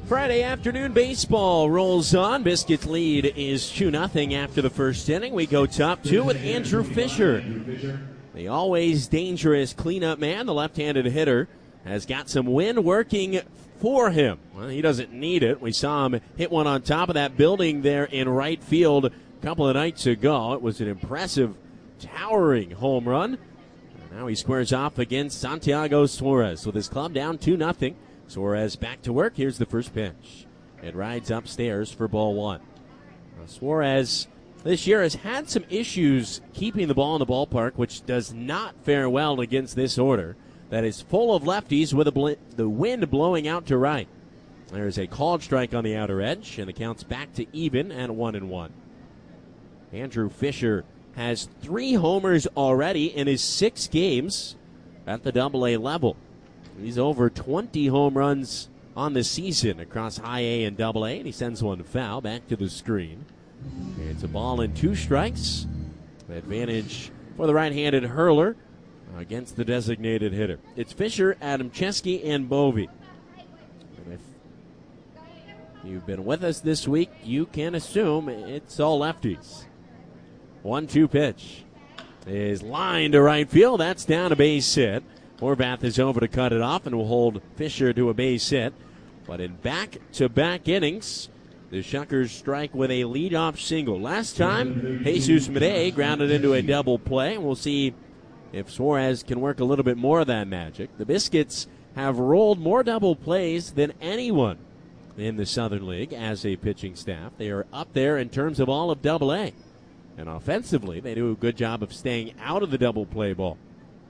Friday afternoon baseball rolls on. Biscuits lead is 2-0 after the first inning. We go top two with Andrew Fisher. The always dangerous cleanup man, the left-handed hitter, has got some wind working for him. Well, he doesn't need it. We saw him hit one on top of that building there in right field a couple of nights ago. It was an impressive, towering home run. And now he squares off against Santiago Suarez with his club down 2-0. Suarez back to work. Here's the first pitch. It rides upstairs for ball one. Now, Suarez this year has had some issues keeping the ball in the ballpark, which does not fare well against this order that is full of lefties with the wind blowing out to right. There's a called strike on the outer edge, and the count's back to even at 1-1. Andrew Fisher has 3 homers already in his 6 games at the Double-A level. He's over 20 home runs on the season across High A and Double-A, and he sends one foul back to the screen. It's a ball and 2 strikes. Advantage for the right-handed hurler against the designated hitter. It's Fisher, Adamczewski, and Bovee. And if you've been with us this week, you can assume it's all lefties. 1-2 pitch is lined to right field. That's down a base hit. Horvath is over to cut it off and will hold Fisher to a base hit. But in back-to-back innings, the Shuckers strike with a leadoff single. Last time, Jesus Medei grounded into a double play. We'll see if Suarez can work a little bit more of that magic. The Biscuits have rolled more double plays than anyone in the Southern League as a pitching staff. They are up there in terms of all of Double-A. And offensively, they do a good job of staying out of the double play ball.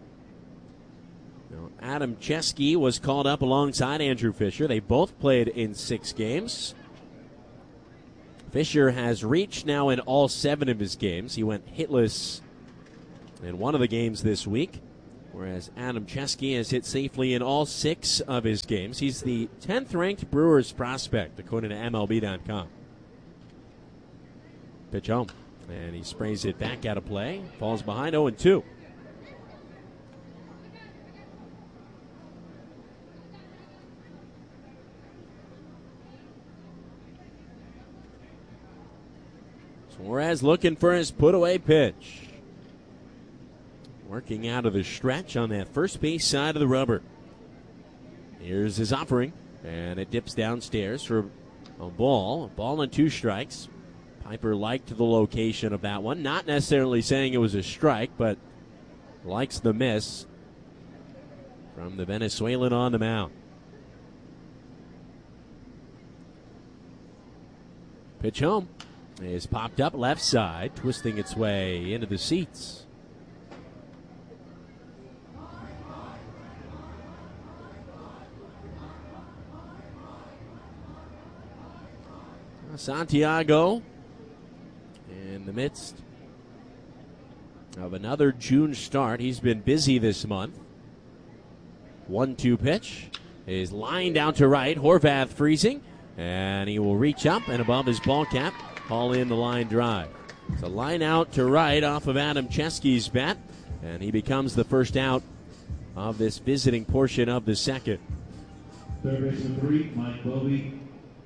Adamczewski was called up alongside Andrew Fisher. They both played in 6 games. Fisher has reached now in all 7 of his games. He went hitless in one of the games this week, whereas Adamczewski has hit safely in all 6 of his games. He's the 10th-ranked Brewers prospect, according to MLB.com. Pitch home, and he sprays it back out of play. Falls behind 0-2. Suarez looking for his put-away pitch. Working out of the stretch on that first base side of the rubber. Here's his offering, and it dips downstairs for a ball. A ball and 2 strikes. Piper liked the location of that one. Not necessarily saying it was a strike, but likes the miss from the Venezuelan on the mound. Pitch home. Is popped up left side, twisting its way into the seats. Santiago in the midst of another June start. He's been busy this month. 1-2 pitch is lined out to right. Horvath freezing, and he will reach up and above his ball cap. Call in the line drive. It's a line out to right off of Adamczewski's bat, and he becomes the first out of this visiting portion of the second. Third baseman 3, Mike Bovee.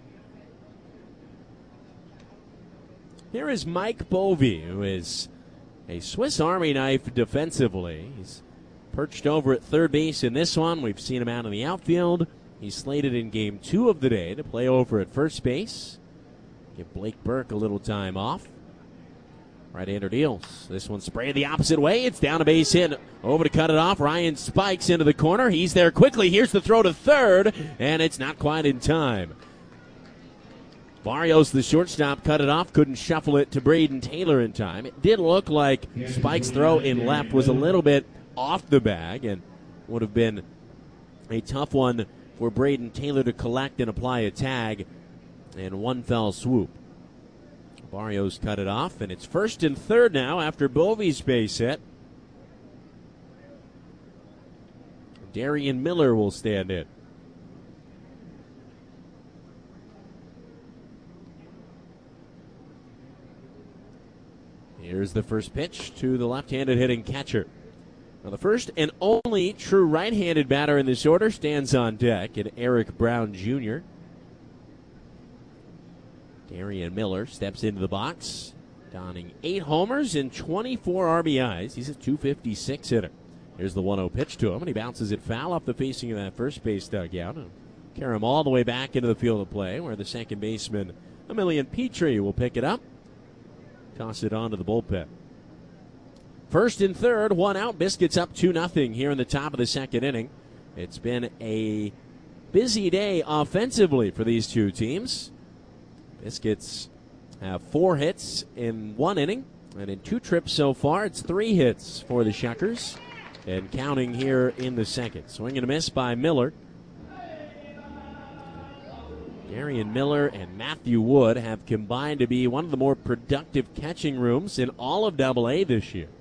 Here is Mike Bovee, who is a Swiss Army knife defensively. He's perched over at third base in this one. We've seen him out in the outfield. He's slated in game 2 of the day to play over at first base. Give Blake Burke a little time off. Right-hander deals. This one sprayed the opposite way. It's down a base hit. Over to cut it off. Ryan spikes into the corner. He's there quickly. Here's the throw to third, and it's not quite in time. Barrios, the shortstop, cut it off. Couldn't shuffle it to Braden Taylor in time. It did look like Spike's throw in left was a little bit off the bag and would have been a tough one for Braden Taylor to collect and apply a tag in one fell swoop. Barrios cut it off, and it's first and third now after Bovee's base hit. Darian Miller will stand in. Here's the first pitch to the left-handed hitting catcher. Now, the first and only true right-handed batter in this order stands on deck, and Eric Brown Jr. Darian Miller steps into the box, donning 8 homers and 24 RBIs. He's a .256 hitter. Here's the 1-0 pitch to him, and he bounces it foul off the facing of that first base dugout and carry him all the way back into the field of play, where the second baseman, Emilian Petrie, will pick it up, toss it onto the bullpen. First and third, 1 out. Biscuits up 2-0 here in the top of the second inning. It's been a busy day offensively for these two teams. Biscuits have 4 hits in 1 inning, and in 2 trips so far, it's 3 hits for the Shuckers, and counting here in the second. Swing and a miss by Miller. Darian Miller and Matthew Wood have combined to be one of the more productive catching rooms in all of AA this year.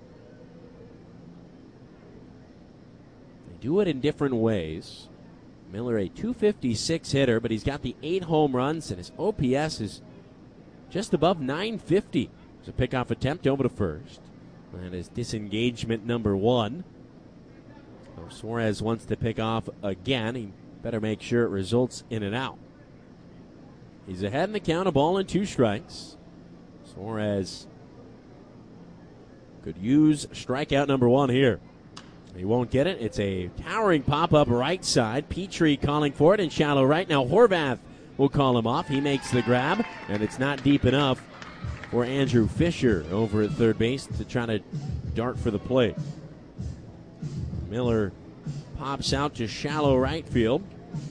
They do it in different ways. Miller a .256 hitter, but he's got the 8 home runs, and his OPS is just above 950. It's a pickoff attempt over to first. And his disengagement number 1. So Suarez wants to pick off again. He better make sure it results in an out. He's ahead in the count, a ball and 2 strikes. Suarez could use strikeout number 1 here. He won't get it. It's a towering pop-up right side. Petrie calling for it in shallow right. Now Horvath will call him off. He makes the grab, and it's not deep enough for Andrew Fisher over at third base to try to dart for the plate. Miller pops out to shallow right field.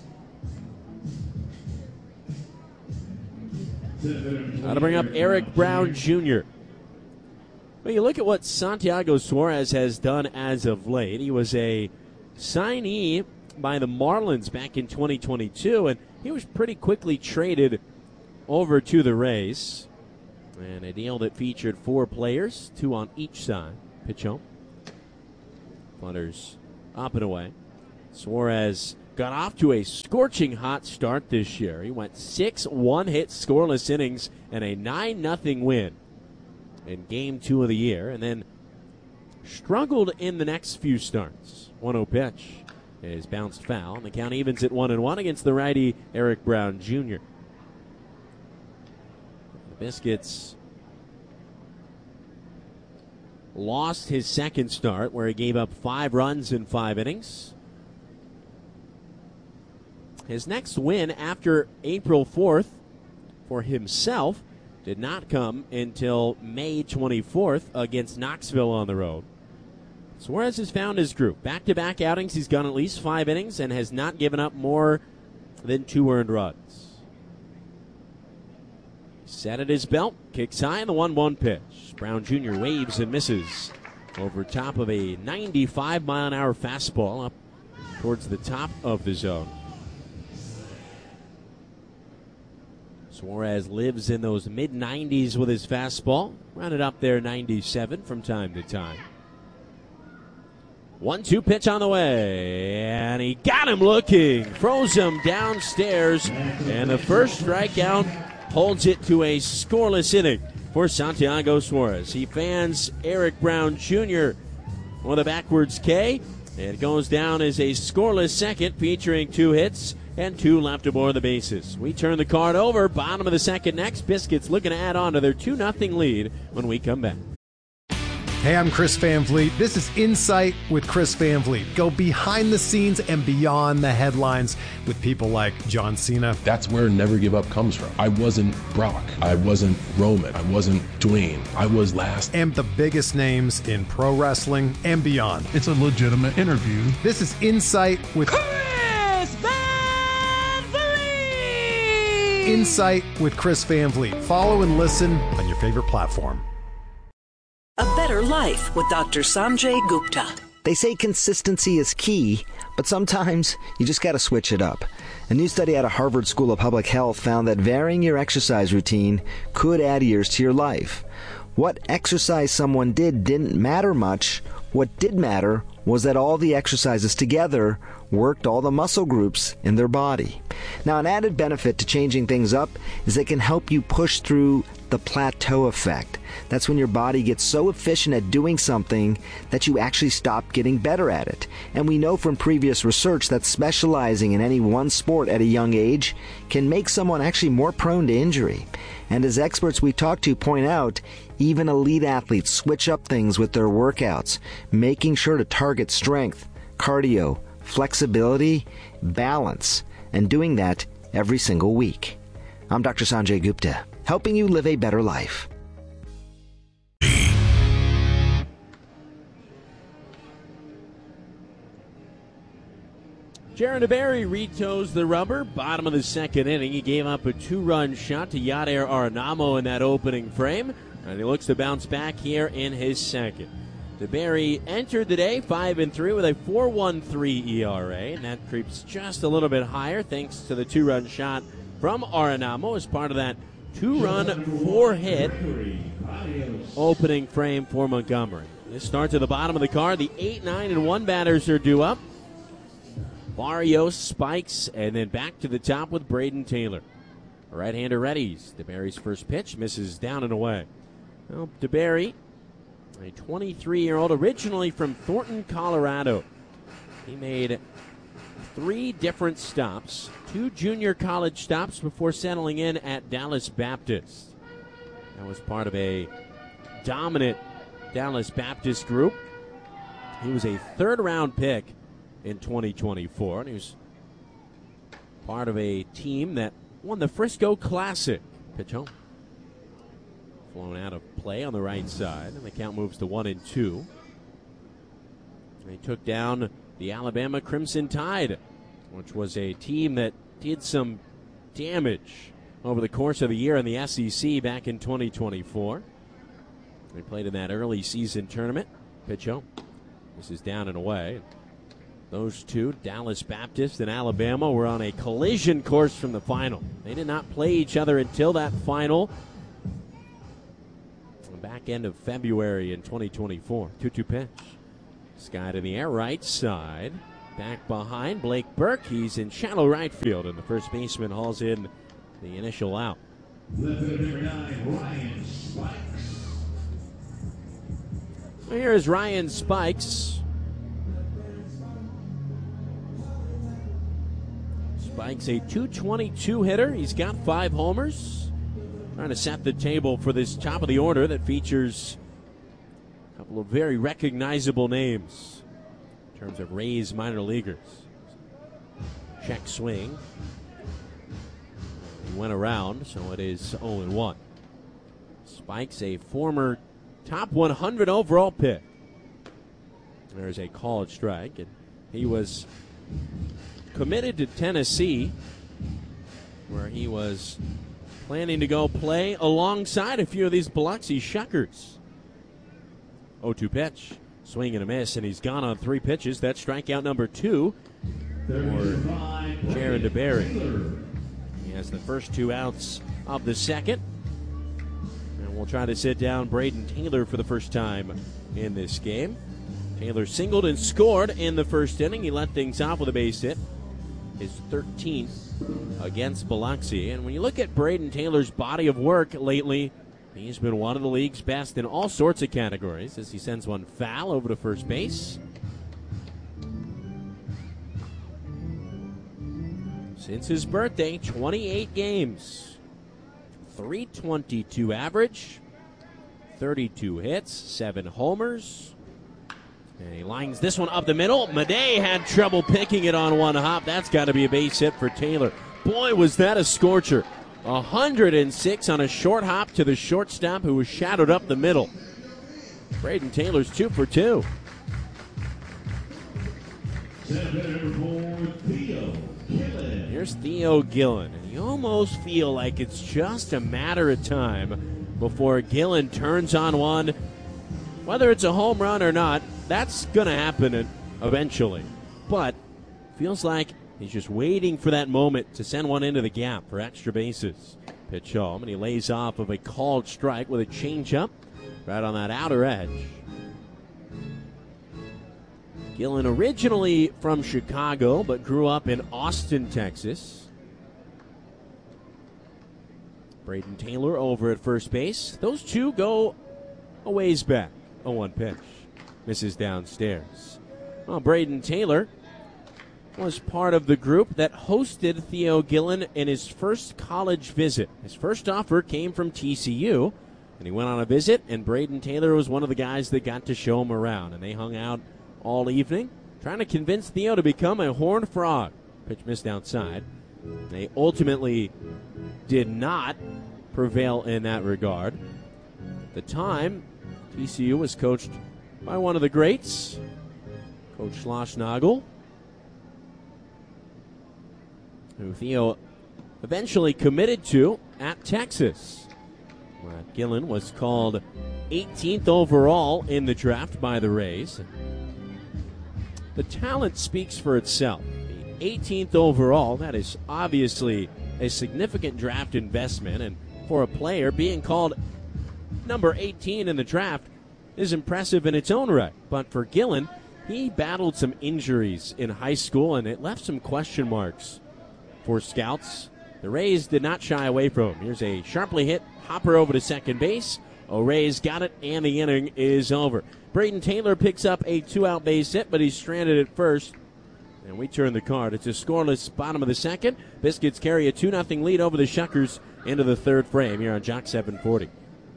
Now to bring up Eric Brown Jr. Well, you look at what Santiago Suarez has done as of late. He was a signee by the Marlins back in 2022, and he was pretty quickly traded over to the Rays. And a deal that featured 4 players, 2 on each side. Pitch home. Flutters up and away. Suarez got off to a scorching hot start this year. He went 6 one-hit scoreless innings and a 9-0 win in Game 2 of the year, and then struggled in the next few starts. 1-0 pitch is bounced foul, and the count evens at 1-1 against the righty Eric Brown Jr. The Biscuits lost his second start, where he gave up 5 runs in 5 innings. His next win after April 4th for himself did not come until May 24th against Knoxville on the road. Suarez has found his groove. Back-to-back outings, he's gone at least 5 innings and has not given up more than 2 earned runs. Set at his belt, kicks high, and the 1-1 pitch. Brown Jr. waves and misses over top of a 95-mile-an-hour fastball up towards the top of the zone. Suarez lives in those mid-90s with his fastball. Rounded up there 97 from time to time. 1-2 pitch on the way, and he got him looking. Froze him downstairs, and the first strikeout holds it to a scoreless inning for Santiago Suarez. He fans Eric Brown Jr. with a backwards K. It goes down as a scoreless second featuring 2 hits and 2 left aboard the bases. We turn the card over. Bottom of the second next. Biscuits looking to add on to their 2-0 lead when we come back. Hey, I'm Chris Van Vliet. This is Insight with Chris Van Vliet. Go behind the scenes and beyond the headlines with people like John Cena. That's where Never Give Up comes from. I wasn't Brock. I wasn't Roman. I wasn't Dwayne. I was last. And the biggest names in pro wrestling and beyond. It's a legitimate interview. This is Insight with Chris Van Vliet. Insight with Chris Van Vliet. Follow and listen on your favorite platform. A better life with Dr. Sanjay Gupta. They say consistency is key, but sometimes you just got to switch it up. A new study out of Harvard School of Public Health found that varying your exercise routine could add years to your life. What exercise someone did didn't matter much. What did matter was that all the exercises together worked all the muscle groups in their body. Now, an added benefit to changing things up is it can help you push through the plateau effect. That's when your body gets so efficient at doing something that you actually stop getting better at it. And we know from previous research that specializing in any one sport at a young age can make someone actually more prone to injury. And as experts we talk to point out, even elite athletes switch up things with their workouts, making sure to target strength, cardio, flexibility, balance, and doing that every single week. I'm Dr. Sanjay Gupta, helping you live a better life. Jaron DeBerry retoes the rubber. Bottom of the second inning, he gave up a 2-run shot to Yadier Arenamo in that opening frame, and he looks to bounce back here in his second. DeBerry entered the day 5-3 with a 4.13 ERA, and that creeps just a little bit higher thanks to the 2-run shot from Arenamo as part of that 2-run, 4-hit opening frame for Montgomery. This starts at the bottom of the card. The 8, 9, and 1 batters are due up. Barrios, Spikes, and then back to the top with Braden Taylor. Right-hander readies. DeBerry's first pitch misses down and away. Well, DeBerry, a 23-year-old, originally from Thornton, Colorado. He made 3 different stops, 2 junior college stops before settling in at Dallas Baptist. That was part of a dominant Dallas Baptist group. He was a 3rd-round pick in 2024, and he was part of a team that won the Frisco Classic. Pitch home. Flown out of play on the right side, and the count moves to 1-2. They took down the Alabama Crimson Tide, which was a team that did some damage over the course of the year in the SEC back in 2024. They played in that early season tournament. Pitch home. This is down and away. Those two, Dallas Baptist and Alabama, were on a collision course from the final. They did not play each other until that final, back end of February in 2024. 2-2 pitch. Sky to the air, right side. Back behind Blake Burke. He's in shallow right field, and the first baseman hauls in the initial out. Left fielder number 9, Ryan Spikes. Well, here is Ryan Spikes. Spikes a .222 hitter. He's got 5 homers. Trying to set the table for this top of the order that features a couple of very recognizable names in terms of Rays minor leaguers. Check swing. He went around, so it is 0-1. Spikes a former top 100 overall pick. There's a called strike, and he was committed to Tennessee, where he was planning to go play alongside a few of these Biloxi Shuckers. 0-2 pitch. Swing and a miss, and he's gone on 3 pitches. That's strikeout number 2 for Jaron DeBerry. He has the first 2 outs of the second. And we'll try to sit down Braden Taylor for the first time in this game. Taylor singled and scored in the first inning. He led things off with a base hit, his 13th against Biloxi. And when you look at Braden Taylor's body of work lately, he's been one of the league's best in all sorts of categories as he sends one foul over to first base. Since his birthday, 28 games, .322 average, 32 hits, 7 homers. And he lines this one up the middle. Madej had trouble picking it on one hop. That's got to be a base hit for Taylor. Boy, was that a scorcher. 106 on a short hop to the shortstop who was shadowed up the middle. Braden Taylor's 2 for 2. Here's Theo Gillen. And you almost feel like it's just a matter of time before Gillen turns on one. Whether it's a home run or not, that's going to happen eventually. But feels like he's just waiting for that moment to send one into the gap for extra bases. Pitch home, and he lays off of a called strike with a changeup right on that outer edge. Gillen originally from Chicago, but grew up in Austin, Texas. Braden Taylor over at first base. Those two go a ways back. 0-1 pitch. Misses downstairs. Well, Braden Taylor was part of the group that hosted Theo Gillen in his first college visit. His first offer came from TCU, and he went on a visit, and Braden Taylor was one of the guys that got to show him around, and they hung out all evening, trying to convince Theo to become a Horned Frog. Pitch missed outside. They ultimately did not prevail in that regard. At the time, TCU was coached by one of the greats, Coach Schlossnagel, who Theo eventually committed to at Texas. Gillen was called 18th overall in the draft by the Rays. The talent speaks for itself. The 18th overall, that is obviously a significant draft investment, and for a player, being called number 18 in the draft is impressive in its own right. But for Gillen, he battled some injuries in high school, and it left some question marks for scouts. The Rays did not shy away from him. Here's a sharply hit hopper over to second base. O'Ray's got it, and the inning is over. Braden Taylor picks up a 2-out base hit, but he's stranded at first. And we turn the card. It's a scoreless bottom of the second. Biscuits carry a 2-0 lead over the Shuckers into the third frame here on Jock 740.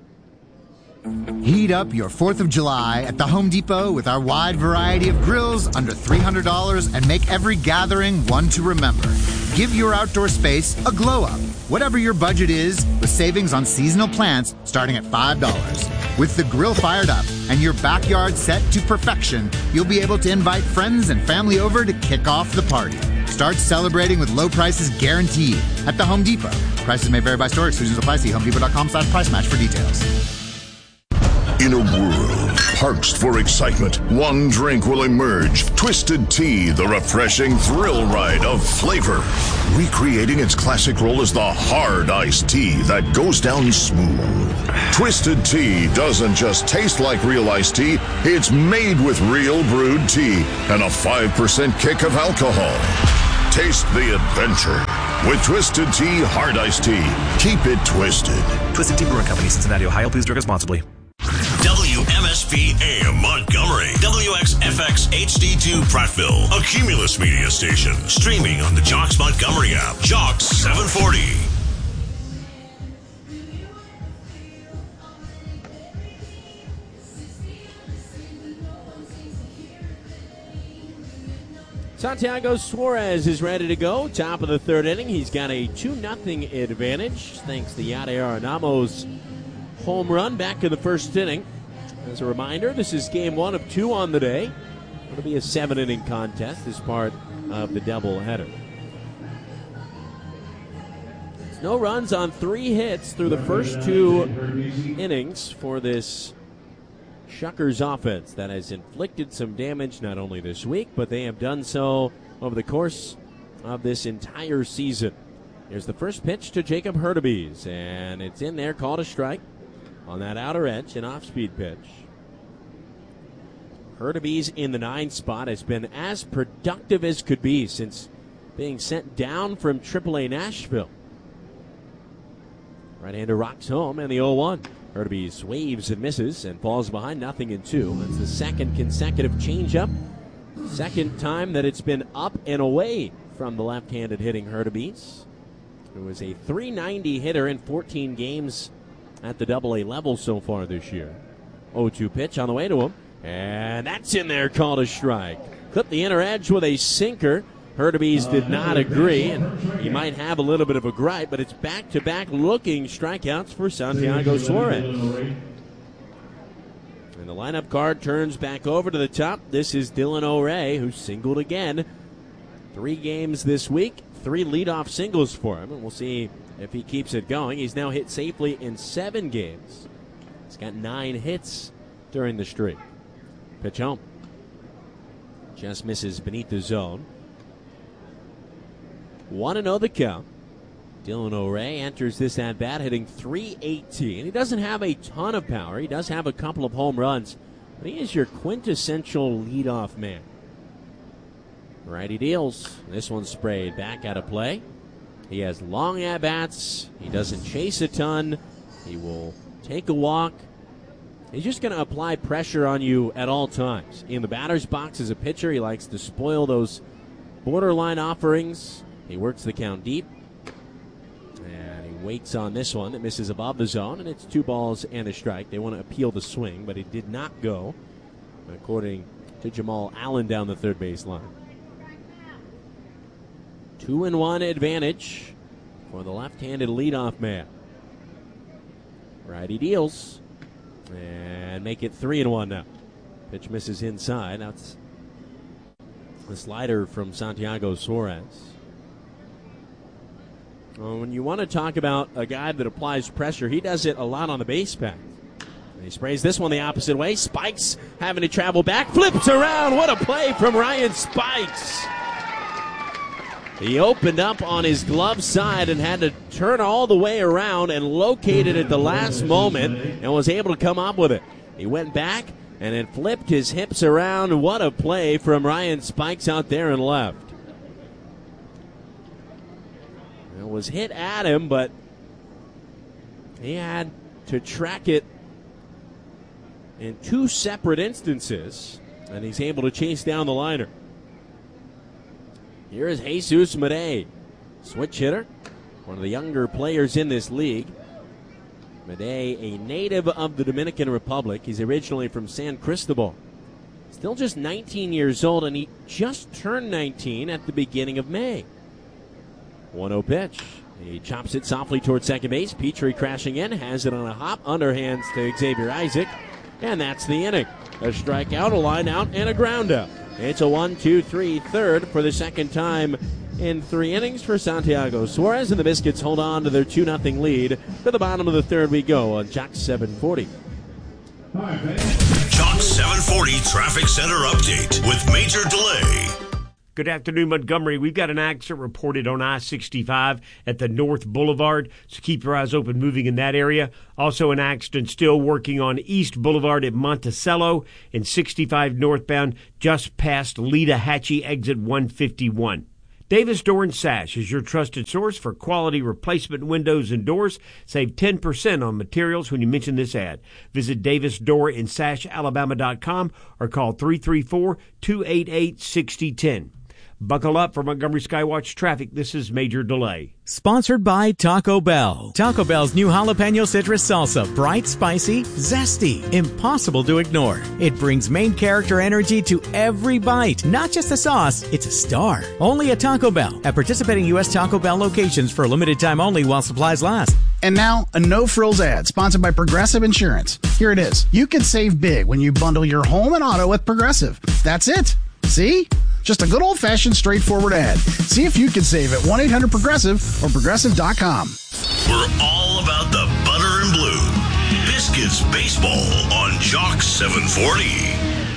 Heat up your 4th of July at the Home Depot with our wide variety of grills under $300 and make every gathering one to remember. Give your outdoor space a glow up, whatever your budget is, with savings on seasonal plants starting at $5. With the grill fired up and your backyard set to perfection, you'll be able to invite friends and family over to kick off the party. Start celebrating with low prices guaranteed at the Home Depot. Prices may vary by store. Exclusions apply. See HomeDepot.com/price match for details. In a world parched for excitement, one drink will emerge. Twisted Tea, the refreshing thrill ride of flavor. Recreating its classic role as the hard iced tea that goes down smooth. Twisted Tea doesn't just taste like real iced tea, it's made with real brewed tea and a 5% kick of alcohol. Taste the adventure with Twisted Tea Hard Iced Tea. Keep it twisted. Twisted Tea Brewing Company, Cincinnati, Ohio. Please drink responsibly. WMSP AM Montgomery, WXFX HD2 Prattville, a Cumulus media station, streaming on the Jocks Montgomery app. Jocks 740. Santiago Suarez is ready to go. Top of the third inning. He's got a 2-0 advantage thanks to Yadier Anamo's home run back in the first inning. As a reminder, this is game 1 of 2 on the day. It'll be a 7-inning contest as part of the doubleheader. No runs on 3 hits through the first 2 innings for this Shuckers offense that has inflicted some damage not only this week, but they have done so over the course of this entire season. Here's the first pitch to Jacob Hurtubise, and it's in there, called a strike on that outer edge, an off-speed pitch. Hurtubise in the 9 spot has been as productive as could be since being sent down from AAA Nashville. Right-hander rocks home, and the 0-1. Hurtubise waves and misses and falls behind 0-2. That's the second consecutive changeup. Second time that it's been up and away from the left-handed hitting Hurtubise, who was a .390 hitter in 14 games at the AA level so far this year. 0-2 pitch on the way to him, and that's in there, called a strike. Clipped the inner edge with a sinker. Hurtubise did not agree, and he might have a little bit of a gripe, but it's back-to-back looking strikeouts for Santiago Suarez. And the lineup card turns back over to the top. This is Dylan O'Ray, who singled again. 3 games this week, 3 leadoff singles for him, and we'll see if he keeps it going. He's now hit safely in 7 games. He's got 9 hits during the streak. Pitch home. Just misses beneath the zone. 1-0 the count. Dylan O'Ray enters this at-bat hitting .318. He doesn't have a ton of power. He does have a couple of home runs, but he is your quintessential leadoff man. Righty deals. This one's sprayed back out of play. He has long at-bats. He doesn't chase a ton. He will take a walk. He's just going to apply pressure on you at all times. In the batter's box as a pitcher, he likes to spoil those borderline offerings. He works the count deep. And he waits on this one that misses above the zone, and it's 2 balls and a strike. They want to appeal the swing, but it did not go, according to Jamal Allen down the third base line. 2-1 advantage for the left-handed leadoff man. Righty deals and make it 3-1 now. Pitch misses inside. That's the slider from Santiago Suarez. Well, when you want to talk about a guy that applies pressure, he does it a lot on the base path. He sprays this one the opposite way. Spikes having to travel back. Flips around. What a play from Ryan Spikes. He opened up on his glove side and had to turn all the way around and locate it at the last moment and was able to come up with it. He went back and then flipped his hips around. What a play from Ryan Spikes out there and left. It was hit at him, but he had to track it in 2 separate instances, and he's able to chase down the liner. Here is Jesus Medey, switch hitter, one of the younger players in this league. Medey, a native of the Dominican Republic. He's originally from San Cristobal. Still just 19 years old, and he just turned 19 at the beginning of May. 1-0 pitch. He chops it softly towards second base. Petrie crashing in, has it on a hop, underhands to Xavier Isaac, and that's the inning. A strikeout, a line out, and a ground out. It's a 1-2-3 third for the second time in 3 innings for Santiago Suarez, and the Biscuits hold on to their 2-0 lead. To the bottom of the third we go on Jock 740. Jock 740 Traffic Center update with Major Delay. Good afternoon, Montgomery. We've got an accident reported on I-65 at the North Boulevard, so keep your eyes open moving in that area. Also an accident still working on East Boulevard at Monticello and 65 northbound just past Lita Hatchie exit 151. Davis Door and Sash is your trusted source for quality replacement windows and doors. Save 10% on materials when you mention this ad. Visit davisdoorandsashalabama.com or call 334-288-6010. Buckle up for Montgomery Skywatch traffic. This is Major Delay. Sponsored by Taco Bell. Taco Bell's new jalapeno citrus salsa. Bright, spicy, zesty, impossible to ignore. It brings main character energy to every bite. Not just the sauce, it's a star. Only at Taco Bell. At participating U.S. Taco Bell locations for a limited time only while supplies last. And now, a no-frills ad sponsored by Progressive Insurance. Here it is. You can save big when you bundle your home and auto with Progressive. That's it. See? Just a good old-fashioned straightforward ad. See if you can save at 1-800-PROGRESSIVE or Progressive.com. We're all about the butter and blue. Biscuits baseball on Jock 740.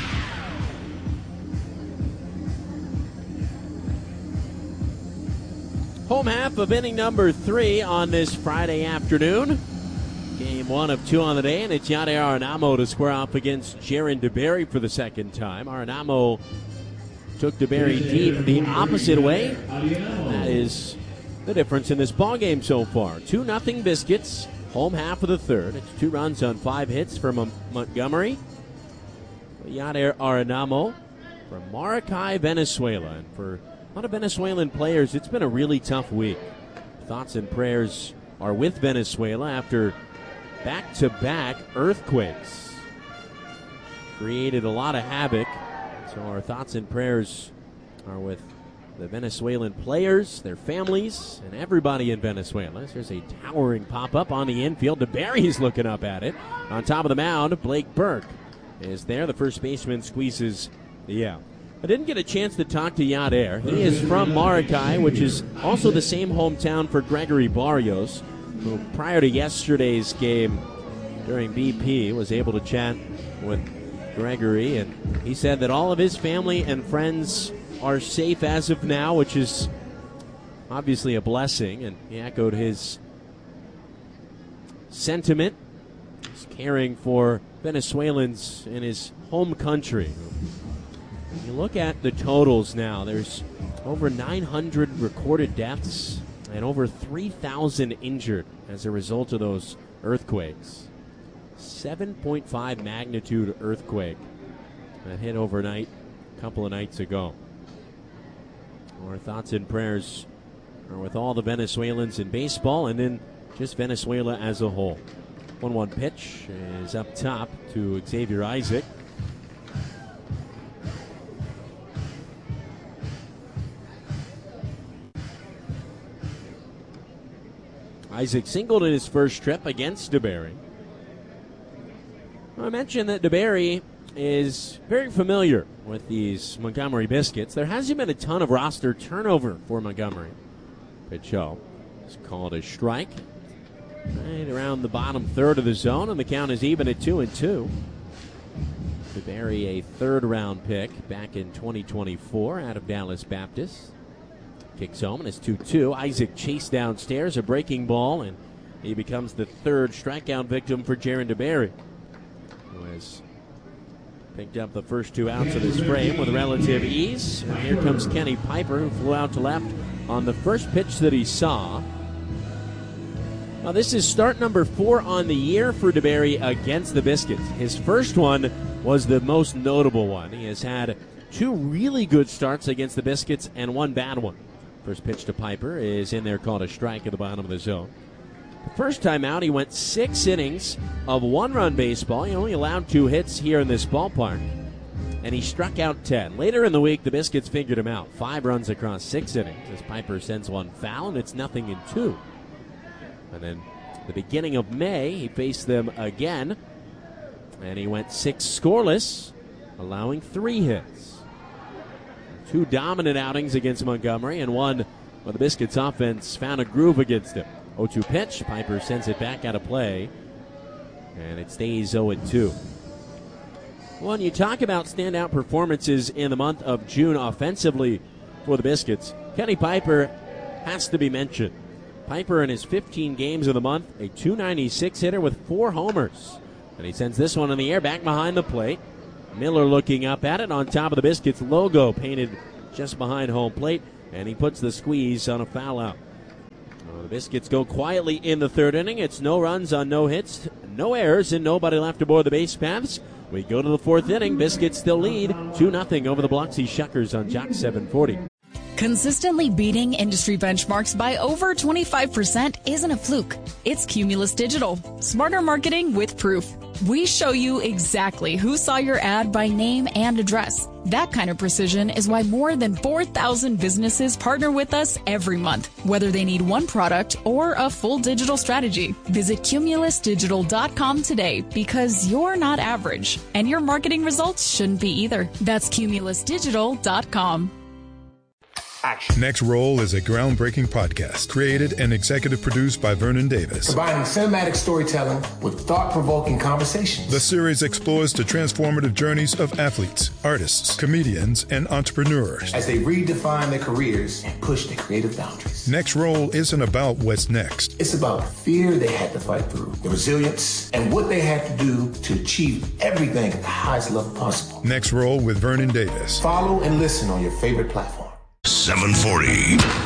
Home half of inning number 3 on this Friday afternoon. Game 1 of 2 on the day, and it's Yadier Arenamo to square off against Jaron DeBerry for the second time. Arenamo took DeBerry deep the opposite way. That is the difference in this ballgame so far. 2-0 Biscuits, home half of the third. It's 2 runs on 5 hits for Montgomery. Yadier Arenamo from Maracay, Venezuela. And for a lot of Venezuelan players, it's been a really tough week. Thoughts and prayers are with Venezuela after back-to-back earthquakes. Created a lot of havoc. So our thoughts and prayers are with the Venezuelan players, their families, and everybody in Venezuela. There's a towering pop-up on the infield. DeBerry's looking up at it. On top of the mound, Blake Burke is there. The first baseman squeezes the out. I didn't get a chance to talk to Yadier. He is from Maracay, which is also the same hometown for Gregory Barrios, who prior to yesterday's game during BP was able to chat with Gregory, and he said that all of his family and friends are safe as of now, which is obviously a blessing, and he echoed his sentiment. He's caring for Venezuelans in his home country who You look at the totals now. There's over 900 recorded deaths and over 3,000 injured as a result of those earthquakes. 7.5 magnitude earthquake that hit overnight a couple of nights ago. Our thoughts and prayers are with all the Venezuelans in baseball and in just Venezuela as a whole. 1-1 pitch is up top to Xavier Isaac. Isaac singled in his first trip against DeBerry. I mentioned that DeBerry is very familiar with these Montgomery Biscuits. There hasn't been a ton of roster turnover for Montgomery. Pitch is called a strike. Right around the bottom third of the zone, and the count is even at 2-2. DeBerry, a third-round pick back in 2024 out of Dallas Baptist. Kicks home, and it's 2-2. Isaac chased downstairs, a breaking ball, and he becomes the third strikeout victim for Jaron DeBerry, who has picked up the first 2 outs of this frame with relative ease. And here comes Kenny Piper, who flew out to left on the first pitch that he saw. Now, this is start number 4 on the year for DeBerry against the Biscuits. His first one was the most notable one. He has had 2 really good starts against the Biscuits and 1 bad one. First pitch to Piper is in there, called a strike at the bottom of the zone. The first time out, he went 6 innings of 1-run baseball. He only allowed 2 hits here in this ballpark, and he struck out 10. Later in the week, the Biscuits figured him out. 5 runs across 6 innings as Piper sends one foul, and it's 0-2. And then the beginning of May, he faced them again, and he went 6 scoreless, allowing 3 hits. 2 dominant outings against Montgomery, and one where the Biscuits offense found a groove against him. 0-2 pitch, Piper sends it back out of play, and it stays 0-2. When you talk about standout performances in the month of June offensively for the Biscuits, Kenny Piper has to be mentioned. Piper in his 15 games of the month, a .296 hitter with 4 homers. And he sends this one in the air back behind the plate. Miller looking up at it on top of the Biscuits logo painted just behind home plate, and he puts the squeeze on a foul out. The Biscuits go quietly in the third inning. It's no runs on no hits, no errors, and nobody left aboard the base paths. We go to the 4th inning. Biscuits still lead 2-0 over the Biloxi Shuckers on Jock 740. Consistently beating industry benchmarks by over 25% isn't a fluke. It's Cumulus Digital. Smarter marketing with proof. We show you exactly who saw your ad by name and address. That kind of precision is why more than 4,000 businesses partner with us every month, whether they need one product or a full digital strategy. Visit cumulusdigital.com today, because you're not average, and your marketing results shouldn't be either. That's cumulusdigital.com. Action. Next Roll is a groundbreaking podcast created and executive produced by Vernon Davis. Combining cinematic storytelling with thought-provoking conversations. The series explores the transformative journeys of athletes, artists, comedians, and entrepreneurs as they redefine their careers and push their creative boundaries. Next Roll isn't about what's next. It's about the fear they had to fight through, the resilience, and what they had to do to achieve everything at the highest level possible. Next Roll with Vernon Davis. Follow and listen on your favorite platform. 740.